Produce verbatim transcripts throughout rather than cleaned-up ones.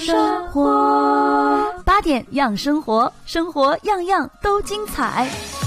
生活八点养生活，生活样样都精彩。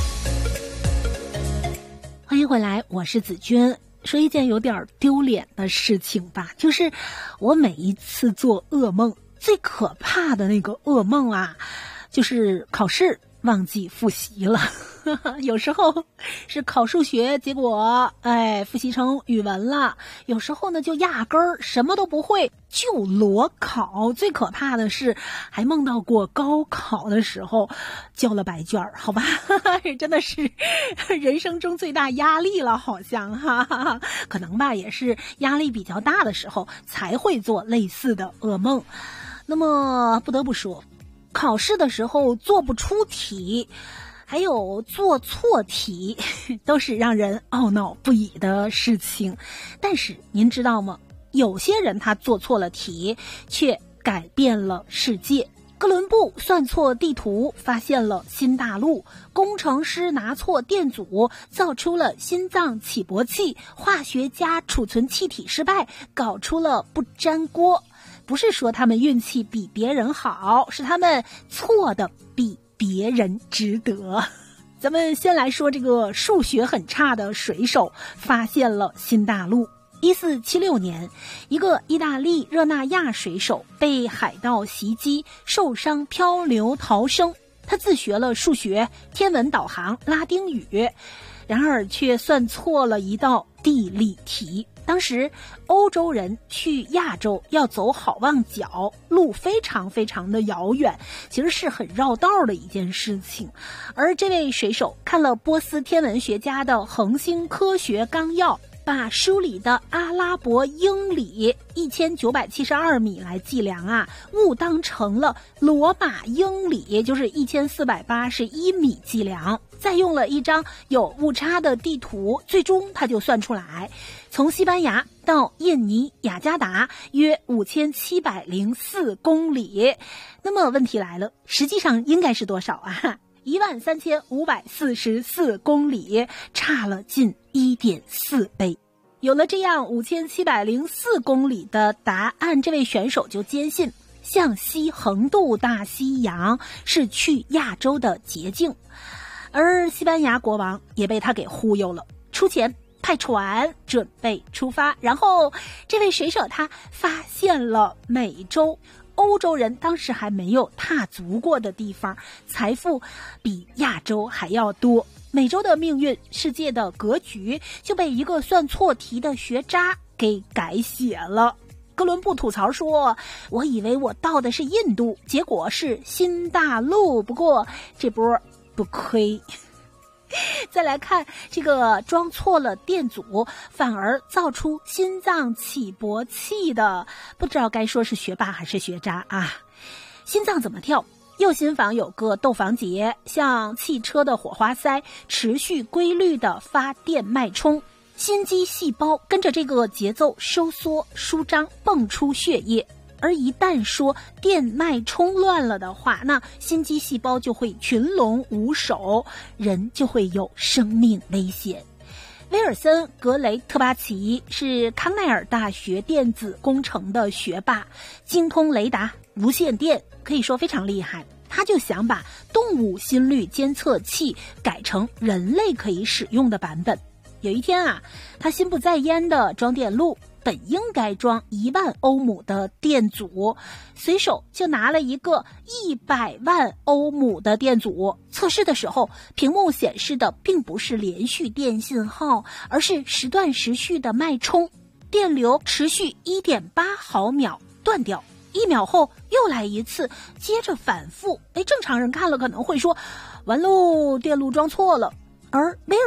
欢迎回来，我是子君。说一件有点丢脸的事情吧，就是我每一次做噩梦，最可怕的那个噩梦啊，就是考试忘记复习了。有时候是考数学，结果哎复习成语文了；有时候呢就压根儿什么都不会，就裸考。最可怕的是还梦到过高考的时候交了白卷，好吧，真的是人生中最大压力了，好像哈哈哈，可能吧，也是压力比较大的时候才会做类似的噩梦。那么不得不说，考试的时候做不出题，还有做错题，都是让人懊恼不已的事情。但是您知道吗？有些人他做错了题，却改变了世界。哥伦布算错地图，发现了新大陆；工程师拿错电阻，造出了心脏起搏器；化学家储存气体失败，搞出了不粘锅。不是说他们运气比别人好，是他们错的比别人值得。咱们先来说这个数学很差的水手发现了新大陆。一四七六年，一个意大利热那亚水手被海盗袭击，受伤漂流逃生。他自学了数学、天文导航、拉丁语，然而却算错了一道地理题。当时欧洲人去亚洲要走好望角，路非常非常的遥远，其实是很绕道的一件事情。而这位水手看了波斯天文学家的《恒星科学纲要》，把书里的阿拉伯英里一千九百七十二米来计量啊，误当成了罗马英里，就是一千四百八十一米计量。再用了一张有误差的地图，最终他就算出来，从西班牙到印尼雅加达约五千七百零四公里。那么问题来了，实际上应该是多少啊？一万三千五百四十四公里，差了近一点四倍。有了这样五千七百零四公里的答案，这位选手就坚信向西横渡大西洋是去亚洲的捷径。而西班牙国王也被他给忽悠了，出钱派船准备出发。然后这位水手他发现了美洲，欧洲人当时还没有踏足过的地方，财富比亚洲还要多。美洲的命运，世界的格局就被一个算错题的学渣给改写了。哥伦布吐槽说，我以为我到的是印度，结果是新大陆，不过这波不亏。再来看这个装错了电阻反而造出心脏起搏器的，不知道该说是学霸还是学渣啊。心脏怎么跳？右心房有个窦房结，像汽车的火花塞，持续规律的发电脉冲，心肌细胞跟着这个节奏收缩舒张，泵出血液。而一旦说电脉冲乱了的话，那心肌细胞就会群龙无首，人就会有生命危险。威尔森·格雷特巴奇是康奈尔大学电子工程的学霸，精通雷达、无线电，可以说非常厉害。他就想把动物心率监测器改成人类可以使用的版本。有一天啊，他心不在焉的装电路，本应该装一万欧姆的电阻，随手就拿了一个一百万欧姆的电阻。测试的时候，屏幕显示的并不是连续电信号，而是时断时续的脉冲，电流持续 一点八毫秒断掉，一秒后又来一次，接着反复。哎，正常人看了可能会说，完喽，电路装错了。而威尔